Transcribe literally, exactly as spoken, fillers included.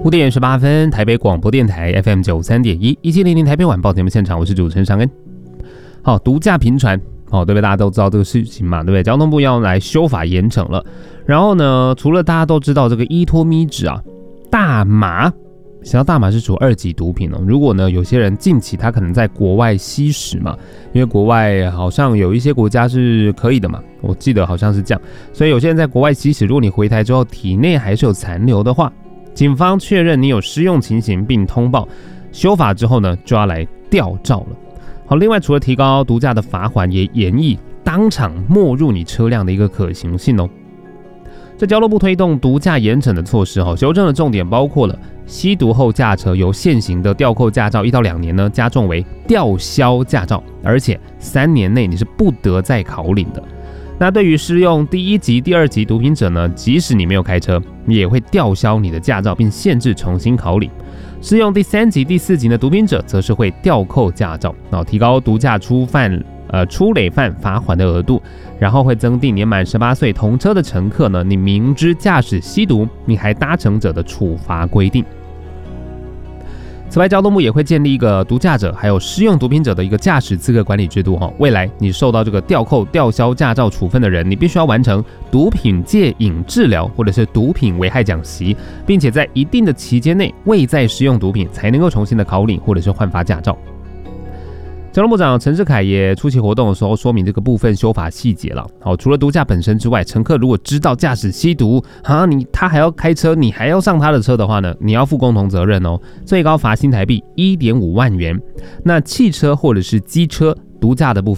五点十八分，台北广播电台 F M 九三点一，一七零零台北晚报节目现场，我是主持人尚恩。好，毒驾频传，哦，对不对？大家都知道这个事情嘛，对不对？交通部要来修法严惩了。然后呢，除了大家都知道这个依托咪纸啊，大麻，想要大麻是属二级毒品哦。如果呢，有些人近期他可能在国外吸食嘛，因为国外好像有一些国家是可以的嘛，我记得好像是这样。所以有些人在国外吸食，如果你回台之后体内还是有残留的话，警方确认你有施用情形并通报，修法之后呢，就要来吊照了。好，另外除了提高毒驾的罚锾，也研议当场没入你车辆的一个可行性哦。这交通部推动毒驾严惩的措施，哈，修正的重点包括了吸毒后驾车由现行的吊扣驾照一到两年呢，加重为吊销驾照，而且三年内你是不得再考领的。那对于施用第一级、第二级毒品者呢，即使你没有开车，你也会吊销你的驾照，并限制重新考领。施用第三级、第四级的毒品者，则是会吊扣驾照，然后提高毒驾初犯、呃初累犯罚锾的额度，然后会增订年满十八岁同车的乘客呢，你明知驾驶吸毒，你还搭乘者的处罚规定。此外，交通部也会建立一个毒驾者还有施用毒品者的一个驾驶资格管理制度。未来你受到这个吊扣、吊销驾照处分的人，你必须要完成毒品戒瘾治疗或者是毒品危害讲习，并且在一定的期间内未再使用毒品，才能够重新的考领或者是换发驾照。交通部长陈世凯也出席活动的时候说明这个部分修法细节了。好，除了毒驾本身之外，乘客如果知道驾驶吸毒啊，你他还要开车，你还要上他的车的话呢，你要负共同责任哦，最高罚新台币 一点五万元。那汽车或者是机车毒驾的部分